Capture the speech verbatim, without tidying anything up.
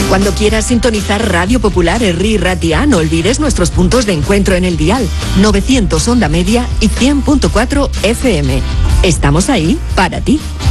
Cuando quieras sintonizar Radio Popular Herri Ratia, no olvides nuestros puntos de encuentro en el dial, novecientos onda media y cien punto cuatro F M. Estamos ahí para ti.